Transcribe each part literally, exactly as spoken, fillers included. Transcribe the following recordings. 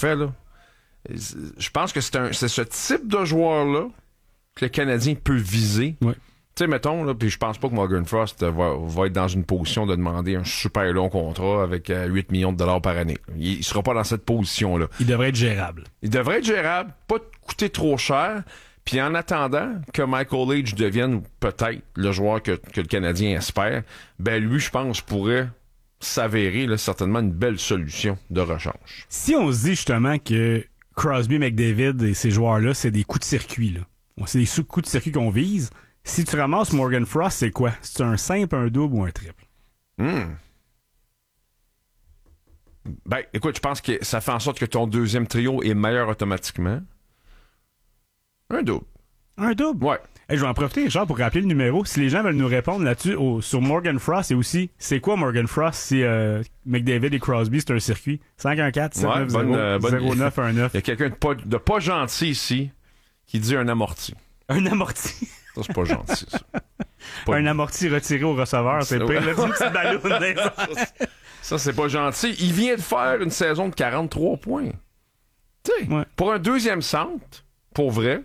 fait, là, je pense que c'est, un, c'est ce type de joueur-là que le Canadien peut viser. Ouais. Tu sais, mettons, là, puis je pense pas que Morgan Frost va, va être dans une position de demander un super long contrat avec euh, huit millions de dollars par année. Il, il sera pas dans cette position-là. Il devrait être gérable. Il devrait être gérable, pas coûter trop cher. Puis en attendant que Michael Leach devienne peut-être le joueur que, que le Canadien espère, ben lui, je pense, pourrait s'avérer là, certainement une belle solution de rechange. Si on se dit justement que Crosby, McDavid et ces joueurs-là, c'est des coups de circuit, là. C'est des sous coups de circuit qu'on vise. Si tu ramasses Morgan Frost, c'est quoi? C'est un simple, un double ou un triple? Hmm. Ben, écoute, je pense que ça fait en sorte que ton deuxième trio est meilleur automatiquement. Un double. Un double? Ouais. Hey, je vais en profiter, Richard, pour rappeler le numéro. Si les gens veulent nous répondre là-dessus au, sur Morgan Frost, et aussi, c'est quoi Morgan Frost si euh, McDavid et Crosby, c'est un circuit? cinq un quatre sept neuf zéro zéro neuf un neuf. Il y a quelqu'un de pas, de pas gentil ici qui dit un amorti. Un amorti? Ça, c'est pas gentil, ça. Pas un amorti retiré au receveur, c'est pire. Là, c'est une petite ballonne. ça, ça, c'est pas gentil. Il vient de faire une saison de quarante-trois points. Tu sais, ouais. Pour un deuxième centre, pour vrai.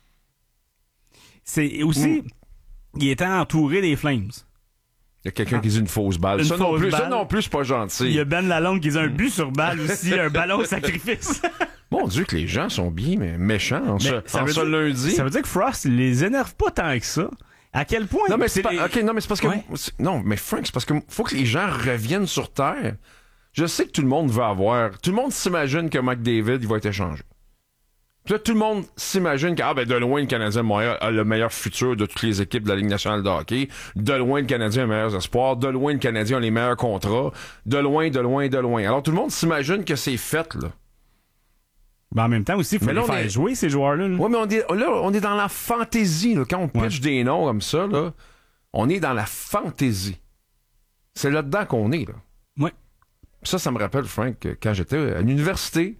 C'est aussi, mm. il était entouré des Flames. Il y a quelqu'un ah. qui dit une fausse balle. Une ça, fausse non plus, balle. ça non plus, c'est pas gentil. Il y a Ben Lalonde qui dit un but sur balle aussi, un ballon au sacrifice. Mon Dieu, que les gens sont bien mais méchants en ce, ça en ce dire, lundi. Ça veut dire que Frost les énerve pas tant que ça. À quel point... Non, mais c'est, c'est pas, les... OK, non, mais c'est parce que... Ouais. C'est, non, mais Frank, c'est parce que faut que les gens reviennent sur Terre. Je sais que tout le monde veut avoir... Tout le monde s'imagine que McDavid, il va être échangé. Puis là, tout le monde s'imagine que, ah, ben, de loin, le Canadien de Montréal a le meilleur futur de toutes les équipes de la Ligue nationale de hockey. De loin, le Canadien a les meilleurs espoirs. De loin, le Canadien a les meilleurs contrats. De loin, de loin, de loin. Alors, tout le monde s'imagine que c'est fait, là. Ben, en même temps aussi, il faut mais les là, faire est... jouer, ces joueurs-là. Là. Oui, mais on est, là, on est dans la fantaisie, là. Quand on pitch ouais. des noms comme ça, là, on est dans la fantaisie. C'est là-dedans qu'on est, là. Oui. Ça, ça me rappelle, Frank, que quand j'étais à l'université,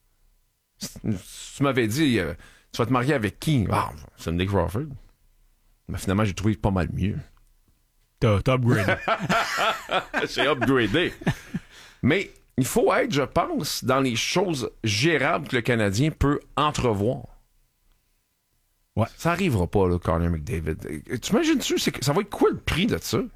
tu m'avais dit, euh, tu vas te marier avec qui? Ah, c'est Nick Crawford. Mais finalement, j'ai trouvé pas mal mieux. T'as, t'as upgradé. J'ai upgradé. Mais il faut être, je pense, dans les choses gérables que le Canadien peut entrevoir. Ouais. Ça arrivera pas, là, Connor McDavid. Tu imagines-tu, c'est, ça va être quoi le prix de ça?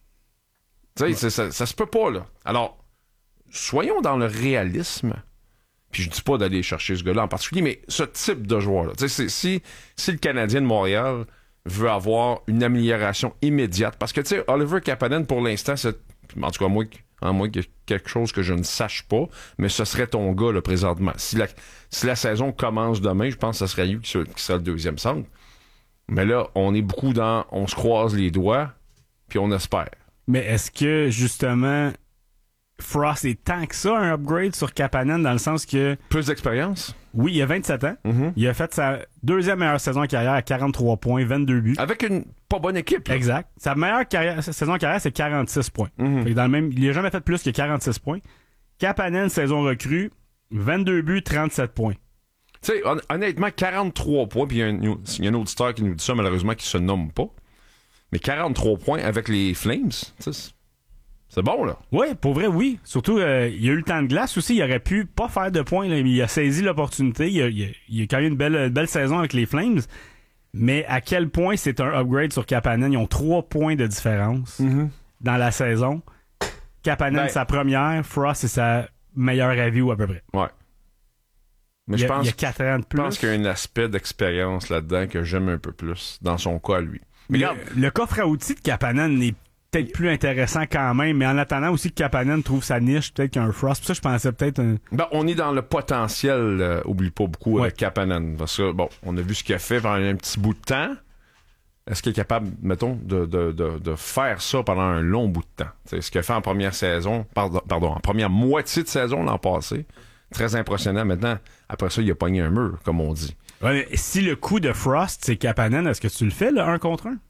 Tu sais, ouais. ça, ça se peut pas, là. Alors, soyons dans le réalisme. Puis je dis pas d'aller chercher ce gars-là en particulier, mais ce type de joueur-là. Tu sais, si, si le Canadien de Montréal veut avoir une amélioration immédiate, parce que, tu sais, Oliver Kapanen, pour l'instant, c'est, en tout cas, moi, en moi, quelque chose que je ne sache pas, mais ce serait ton gars, là, présentement. Si la, si la saison commence demain, je pense que ce serait lui qui sera, qui sera le deuxième centre. Mais là, on est beaucoup dans, on se croise les doigts, puis on espère. Mais est-ce que, justement, Frost est tant que ça un upgrade sur Kapanen dans le sens que... Plus d'expérience? Oui, il a vingt-sept ans. Mm-hmm. Il a fait sa deuxième meilleure saison en carrière à quarante-trois points, vingt-deux buts. Avec une pas bonne équipe. Là. Exact. Sa meilleure carrière, sa saison en carrière, c'est quarante-six points. Mm-hmm. Fait que dans le même, il n'a jamais fait plus que quarante-six points. Kapanen, saison recrue, vingt-deux buts, trente-sept points. Tu sais, hon- honnêtement, quarante-trois points, puis il y, y a un auditeur qui nous dit ça, malheureusement, qui se nomme pas. Mais quarante-trois points avec les Flames, tu sais, c'est bon, là. Oui, pour vrai, oui. Surtout, euh, il a eu le temps de glace aussi. Il aurait pu pas faire de points, là, mais il a saisi l'opportunité. Il a, il a, il a quand même une belle, une belle saison avec les Flames. Mais à quel point c'est un upgrade sur Kapanen? Ils ont trois points de différence mm-hmm. dans la saison. Kapanen, ben, sa première. Frost, c'est sa meilleure review à peu près. Ouais. Mais il, je a, pense, il y a quatre ans de plus. Je pense qu'il y a un aspect d'expérience là-dedans que j'aime un peu plus, dans son cas, lui. Mais le, regarde, le coffre à outils de Kapanen est peut-être plus intéressant quand même, mais en attendant aussi que Kapanen trouve sa niche, peut-être qu'un Frost. Pour ça, je pensais peut-être un... Ben, on est dans le potentiel, euh, oublie pas beaucoup, ouais. avec Kapanen. Parce que, bon, on a vu ce qu'il a fait pendant un petit bout de temps. Est-ce qu'il est capable, mettons, de, de, de, de faire ça pendant un long bout de temps? T'sais, ce qu'il a fait en première saison, pardon, pardon, en première moitié de saison l'an passé, très impressionnant. Maintenant, après ça, il a pogné un mur, comme on dit. Ouais, mais si le coup de Frost, c'est Kapanen, est-ce que tu le fais, le un contre un?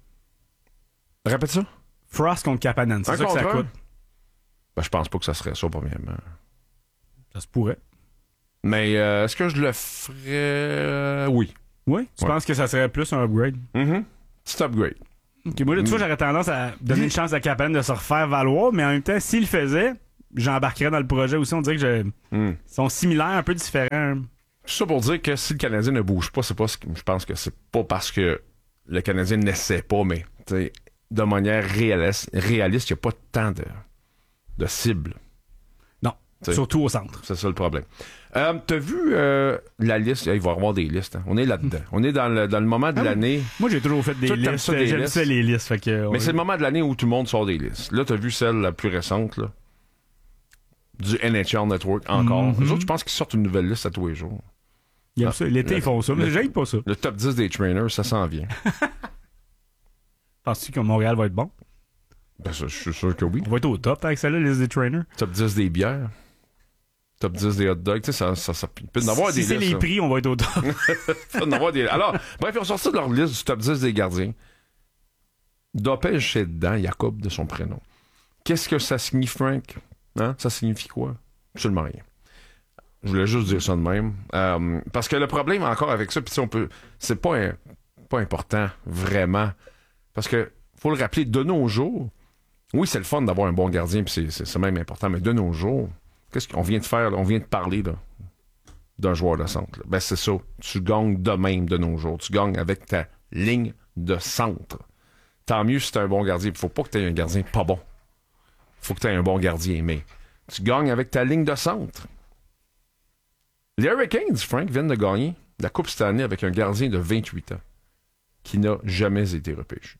Répète ça. Frost contre Kapanen, c'est un ça que ça coûte. Ben, je pense pas que ça serait ça, premièrement. Ça se pourrait. Mais euh, est-ce que je le ferais? Euh, oui. Oui? Tu ouais. penses que ça serait plus un upgrade? Mm-hmm. Petit upgrade. OK, moi, là, tu vois, j'aurais tendance à donner une chance à Kapanen de se refaire valoir, mais en même temps, s'il le faisait, j'embarquerais dans le projet aussi. On dirait que je... Mm. ils sont similaires, un peu différents. Tout ça pour dire que si le Canadien ne bouge pas, c'est pas ce que, je pense que c'est pas parce que le Canadien n'essaie pas, mais de manière réaliste, réaliste, il n'y a pas tant de, de cibles. Non, t'sais, surtout au centre. C'est ça le problème. Euh, T'as vu euh, la liste? Il va y avoir des listes. Hein. On est là-dedans. On est dans le, dans le moment de ah, l'année. Moi, j'ai toujours fait des Toi, listes. ça, des J'aime listes. ça, les listes. Fait que, Mais ouais. c'est le moment de l'année où tout le monde sort des listes. Là, t'as vu celle la plus récente, là, du N H L Network encore. Mm-hmm. Eux autres, je pense qu'ils sortent une nouvelle liste à tous les jours. Ils aiment Ah, ça. L'été, le, ils font ça, mais le, j'aime pas ça. Le top dix des trainers, ça s'en vient. Penses-tu que Montréal va être bon? Ben, ça, je suis sûr que oui. On va être au top avec celle-là, les des trainers. Top dix des bières. Top dix des hot dogs. Tu sais, ça, ça, ça, il peut y en avoir Si des c'est listes. les là. prix, on va être au top. Il peut y en avoir des... Alors, bref, ils ont sorti de leur liste du top dix des gardiens. Dopage, c'est dedans, Jacob de son prénom. Qu'est-ce que ça signifie, Frank? Hein? Ça signifie quoi? Absolument rien. Je voulais juste dire ça de même. Euh, parce que le problème encore avec ça, puis on peut. C'est pas, un, pas important, vraiment. Parce que, faut le rappeler, de nos jours, oui, c'est le fun d'avoir un bon gardien, puis c'est, c'est, c'est même important, mais de nos jours, qu'est-ce qu'on vient de faire, là? On vient de parler, là, d'un joueur de centre. Là. Ben, c'est ça. Tu gagnes de même de nos jours. Tu gagnes avec ta ligne de centre. Tant mieux si t'es un bon gardien. Il faut pas que t'aies un gardien pas bon. Faut que t'aies un bon gardien, mais tu gagnes avec ta ligne de centre. Les Hurricanes, Frank, viennent de gagner la Coupe cette année avec un gardien de vingt-huit ans qui n'a jamais été repêché.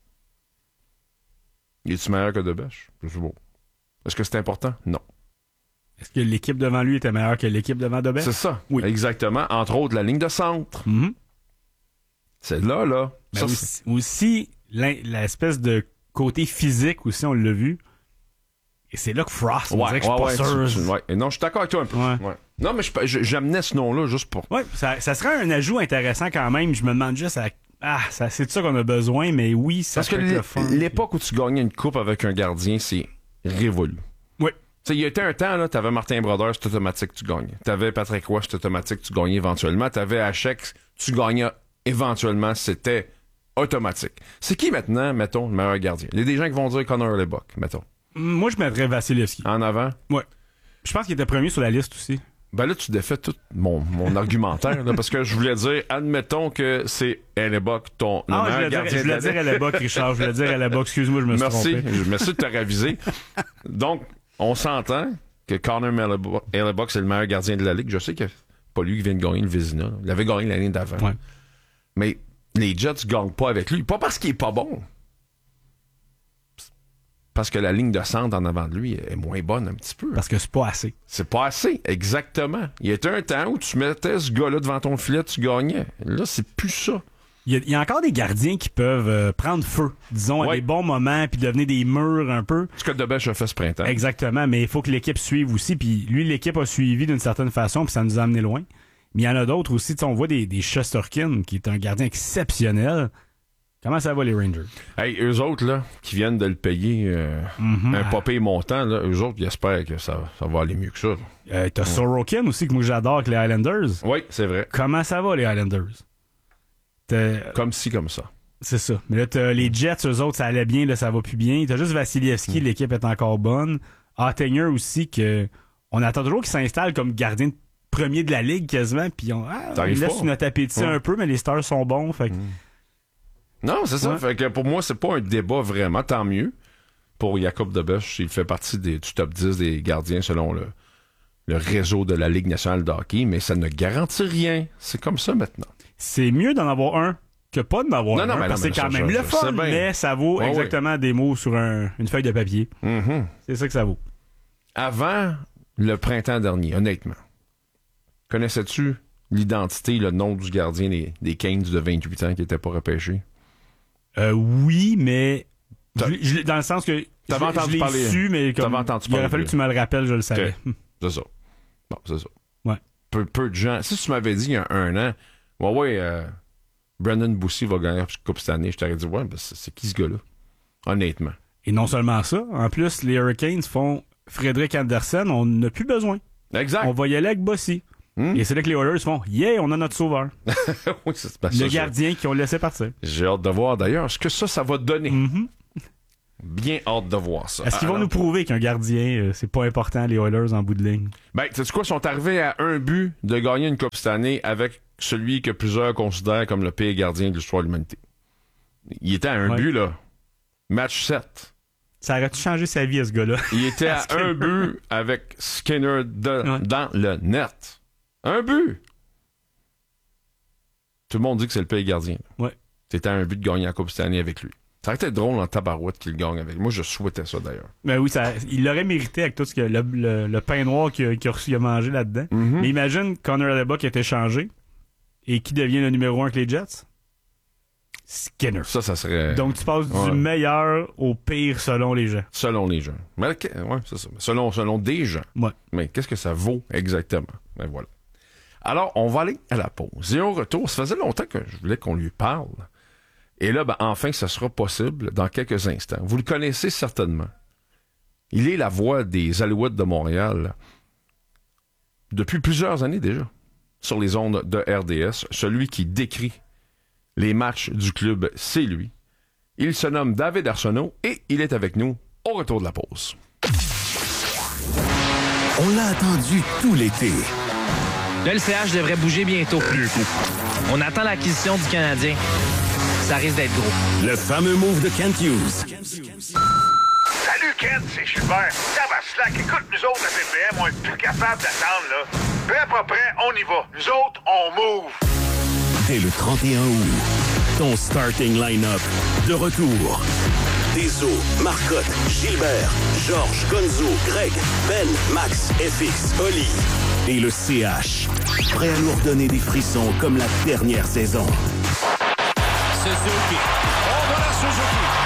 Il est-tu meilleur que Debèche? Je sais pas. Est-ce que c'est important? Non. Est-ce que l'équipe devant lui était meilleure que l'équipe devant Debèche? C'est ça. Oui. Exactement. Entre autres, la ligne de centre. Mm-hmm. C'est là, là. Ben Ça, aussi, c'est... aussi l'espèce de côté physique aussi, on l'a vu. Et c'est là que Frost, on Ouais, dirait que je ouais, suis ouais, pas tu- sûr. tu- ouais. Et non, je suis d'accord avec toi un peu. Ouais. Ouais. Non, mais je- je- j'amenais ce nom-là juste pour... Ouais, ça, ça serait un ajout intéressant quand même. Je me demande juste à... Ah, ça, c'est de ça qu'on a besoin, mais oui, ça Parce que serait le l'é- fun. l'époque où tu gagnais une coupe avec un gardien, c'est révolu. Oui. Tu sais, il y a été un temps, là, t'avais Martin Brodeur, c'est automatique, tu gagnes. T'avais Patrick Roy, c'est automatique, tu gagnais éventuellement. T'avais Hachek, tu gagnais éventuellement, c'était automatique. C'est qui maintenant, mettons, le meilleur gardien? Il y a des gens qui vont dire Connor Hellebuyck, mettons. Moi, je mettrais Vasilevski. En avant? Ouais. Je pense qu'il était premier sur la liste aussi. Ben là, tu défais tout mon, mon argumentaire, là, parce que je voulais dire, admettons que c'est Hellebuyck, ton le Ah, je meilleur voulais dire, gardien je voulais de dire l'année. Hellebuyck, Richard. Je voulais dire Hellebuyck. Excuse-moi, je me suis Merci, trompé. je- merci de te raviser. Donc, on s'entend que Connor Hellebuyck, Hellebuyck, c'est le meilleur gardien de la Ligue. Je sais que c'est pas lui qui vient de gagner le Vézina. là. Il avait gagné l'année d'avant. Ouais. Mais les Jets gagnent pas avec lui. Pas parce qu'il est pas bon. Parce que la ligne de centre en avant de lui est moins bonne un petit peu. Parce que c'est pas assez. C'est pas assez, exactement. Il y a un temps où tu mettais ce gars-là devant ton filet, tu gagnais. Là, c'est plus ça. Il y, a, il y a encore des gardiens qui peuvent euh, prendre feu, disons, à Ouais. des bons moments, puis devenir des murs un peu. Ce que Debèche a fait ce printemps. Exactement, mais il faut que l'équipe suive aussi. Puis lui, l'équipe a suivi d'une certaine façon, puis ça nous a amené loin. Mais il y en a d'autres aussi. Tu sais, on voit des, des Shesterkin, qui est un gardien exceptionnel. Comment ça va, les Rangers? Hey, eux autres, là, qui viennent de le payer euh, Mhm. un pas payé montant, là, eux autres, ils espèrent que ça, ça va aller mieux que ça. là. Euh, T'as Sorokin aussi, que moi j'adore, avec les Highlanders. Oui, c'est vrai. Comment ça va, les Highlanders? T'as- Comme ci, comme ça. C'est ça. Mais là, t'as les Jets, eux autres, ça allait bien, là, ça va plus bien. T'as juste Vasilevski, Mm. l'équipe est encore bonne. Ottinger aussi, que on attend toujours qu'il s'installe comme gardien de premier de la Ligue quasiment, puis on, ah, on T'arrives laisse pas. notre appétit Ouais. un peu, mais les Stars sont bons, fait que- Non, c'est ça. Ouais. Fait que pour moi, c'est pas un débat vraiment. Tant mieux pour Jacob Debèche. Il fait partie des, du top dix des gardiens selon le, le réseau de la Ligue nationale de hockey, mais ça ne garantit rien. C'est comme ça maintenant. c'est mieux d'en avoir un que pas d'en avoir Non, un, non, mais parce non, que c'est mais quand ça, même je- le je fun, sais bien. mais ça vaut Ouais, exactement des mots sur un- une feuille de papier. Mhm. C'est ça que ça vaut. Avant le printemps dernier, honnêtement, connaissais-tu l'identité, le nom du gardien des, des Canes de vingt-huit ans qui n'était pas repêché? Euh, oui, mais T'as- je l'ai- je l'ai- dans le sens que T'avais je, l'ai- entendu je l'ai parler. su, mais comme T'avais entendu il aurait parler fallu de que tu me le rappelles, je le savais. C'est ça. Bon, c'est ça. Ouais. Peu, peu de gens. Si tu m'avais dit il y a un an, ouais, ouais, euh, Brandon Boussy va gagner la Coupe cette année, je t'aurais dit, ouais, ben, c'est, c'est qui ce gars-là? Honnêtement. Et non seulement ça, en plus, les Hurricanes font Frédéric Andersen, on n'a plus besoin. Exact. On va y aller avec Bossy. Hmm? Et c'est là que les Oilers font Yeah, on a notre sauveur. Oui, c'est pas ça, Le ça. gardien qui ont laissé partir. J'ai hâte de voir d'ailleurs ce que ça, ça va donner. Mhm. Bien hâte de voir ça. Est-ce qu'ils vont Alors, nous prouver qu'un gardien, euh, c'est pas important, les Oilers, en bout de ligne? Ben, tu sais quoi, ils sont arrivés à un but de gagner une Coupe cette année avec celui que plusieurs considèrent comme le pire gardien de l'histoire de l'humanité. Il était à un ouais. but, là. Match sept. Ça aurait-tu changé sa vie, à ce gars-là? Il était à un but avec Skinner de, ouais. dans le net. Un but! Tout le monde dit que c'est le pire gardien. Ouais. C'était à un but de gagner la Coupe cette année avec lui. Ça aurait été drôle en tabarouette qu'il gagne avec. Moi, je souhaitais ça, d'ailleurs. Ben oui, ça, il l'aurait mérité avec tout ce que le, le, le pain noir qu'il a, qu'il a, qu'il a mangé là-dedans. Mm-hmm. Mais imagine Connor Hellebuyck a été changé et qui devient le numéro un avec les Jets? Skinner. Ça, ça serait... Donc, tu passes ouais. du meilleur au pire selon les gens. Selon les gens. Mais, ouais, c'est ça. Selon, selon des gens. Ouais. Mais qu'est-ce que ça vaut exactement? Ben voilà. Alors, on va aller à la pause. Et au retour, ça faisait longtemps que je voulais qu'on lui parle. Et là, ben, enfin, ça sera possible dans quelques instants. Vous le connaissez certainement. Il est la voix des Alouettes de Montréal depuis plusieurs années déjà, sur les ondes de R D S. Celui qui décrit les matchs du club, c'est lui. Il se nomme David Arsenault et il est avec nous au retour de la pause. On l'a attendu tout l'été. Le L C H devrait bouger bientôt. On attend l'acquisition du Canadien. Ça risque d'être gros. Le fameux move de Kent Hughes. Salut Kent, c'est Gilbert. Ça va slack. Écoute, nous autres, à P P M, on est plus capable d'attendre, là. Prêt, pas prêt, on y va. Nous autres, on move. Dès le trente et un août, ton starting line-up de retour. Deso, Marcotte, Gilbert, Georges, Gonzo, Greg, Ben, Max, F X, Oli et le C H. Prêt à nous redonner des frissons comme la dernière saison. Suzuki. Oh, voilà Suzuki.